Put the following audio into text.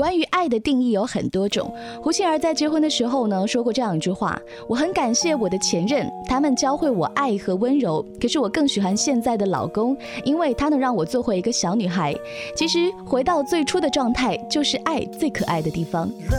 关于爱的定义有很多种。胡杏儿在结婚的时候呢，说过这样一句话：我很感谢我的前任，他们教会我爱和温柔，可是我更喜欢现在的老公，因为他能让我做回一个小女孩。其实回到最初的状态，就是爱最可爱的地方。